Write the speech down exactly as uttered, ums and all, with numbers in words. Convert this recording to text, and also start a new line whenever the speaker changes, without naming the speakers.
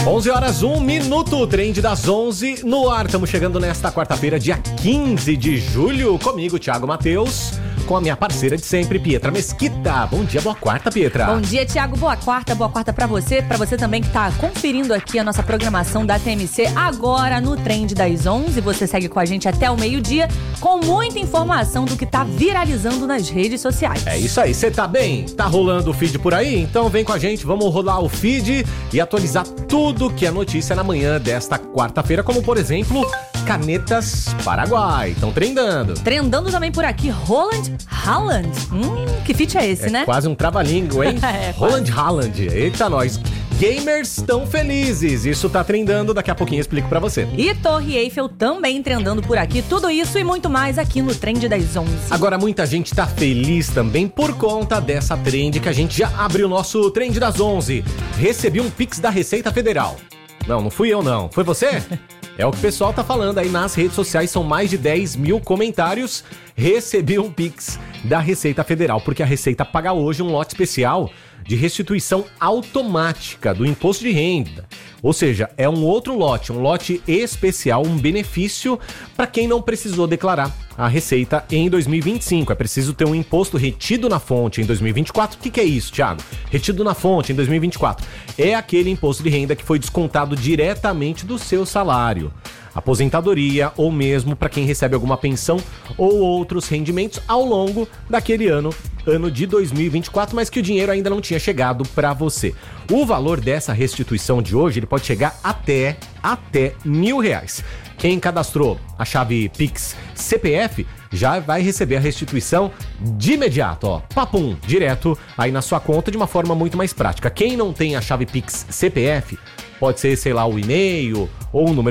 onze horas, um minuto, trend das onze no ar. Estamos chegando nesta quarta-feira, dia quinze de julho, comigo, Thiago Matheus, com a minha parceira de sempre, Pietra Mesquita. Bom dia, boa quarta, Pietra.
Bom dia, Thiago, boa quarta, boa quarta pra você, pra você também que tá conferindo aqui a nossa programação da T M C agora no Trend das onze. Você segue com a gente até o meio-dia com muita informação do que tá viralizando nas redes sociais.
É isso aí, você tá bem? Tá rolando o feed por aí? Então vem com a gente, vamos rolar o feed e atualizar tudo que é notícia na manhã desta quarta-feira, como por exemplo, canetas Paraguai, estão trendando.
Trendando também por aqui, Roland Haaland. Hum, que feat é esse,
é
né?
Quase um trava-língua, hein?
é,
Roland Haaland, eita nós. Gamers estão felizes, isso tá trendando, daqui a pouquinho eu explico pra você.
E Torre Eiffel também trendando por aqui, tudo isso e muito mais aqui no Trend das onze.
Agora muita gente tá feliz também por conta dessa trend que a gente já abriu o nosso Trend das onze. Recebi um Pix da Receita Federal. Não, não fui eu não, foi você? É o que o pessoal tá falando aí nas redes sociais, são mais de dez mil comentários. Recebi um Pix da Receita Federal, porque a Receita paga hoje um lote especial de restituição automática do imposto de renda. Ou seja, é um outro lote, um lote especial, um benefício para quem não precisou declarar a receita em dois mil e vinte e cinco. É preciso ter um imposto retido na fonte em dois mil e vinte e quatro. O que, que é isso, Thiago? Retido na fonte em dois mil e vinte e quatro. É aquele imposto de renda que foi descontado diretamente do seu salário, aposentadoria ou mesmo para quem recebe alguma pensão ou outros rendimentos ao longo daquele ano, ano de dois mil e vinte e quatro, mas que o dinheiro ainda não tinha chegado para você. O valor dessa restituição de hoje, ele pode chegar até, até mil reais. Quem cadastrou a chave Pix C P F já vai receber a restituição de imediato, ó, papum, direto aí na sua conta de uma forma muito mais prática. Quem não tem a chave Pix C P F, pode ser, sei lá, o e-mail ou o número